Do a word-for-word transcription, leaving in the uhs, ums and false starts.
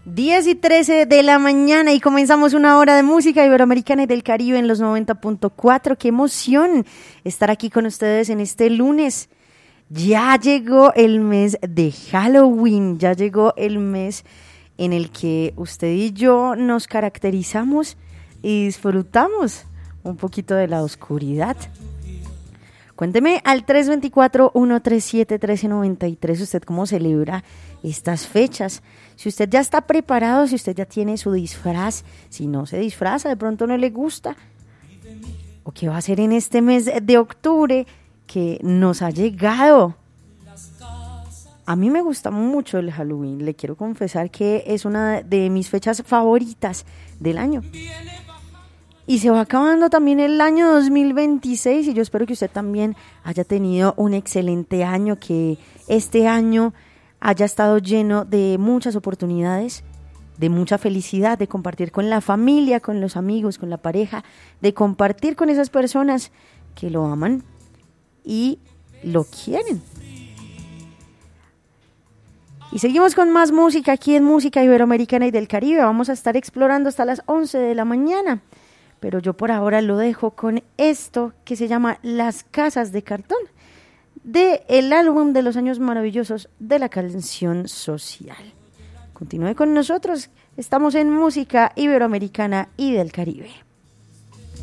diez y trece de la mañana y comenzamos una hora de música iberoamericana y del Caribe en los noventa punto cuatro. ¡Qué emoción estar aquí con ustedes en este lunes! Ya llegó el mes de Halloween, ya llegó el mes en el que usted y yo nos caracterizamos y disfrutamos un poquito de la oscuridad. Cuénteme al tres dos cuatro, uno tres siete, uno tres nueve tres usted cómo celebra estas fechas. Si usted ya está preparado, si usted ya tiene su disfraz, si no se disfraza, de pronto no le gusta. ¿O qué va a hacer en este mes de octubre que nos ha llegado? A mí me gusta mucho el Halloween. Le quiero confesar que es una de mis fechas favoritas del año. Y se va acabando también el año dos mil veintiséis y yo espero que usted también haya tenido un excelente año, que este año haya estado lleno de muchas oportunidades, de mucha felicidad, de compartir con la familia, con los amigos, con la pareja, de compartir con esas personas que lo aman y lo quieren. Y seguimos con más música aquí en Música Iberoamericana y del Caribe. Vamos a estar explorando hasta las once de la mañana. Pero yo por ahora lo dejo con esto que se llama Las Casas de Cartón, de el álbum de los años maravillosos de la canción social. Continúe con nosotros, estamos en Música Iberoamericana y del Caribe.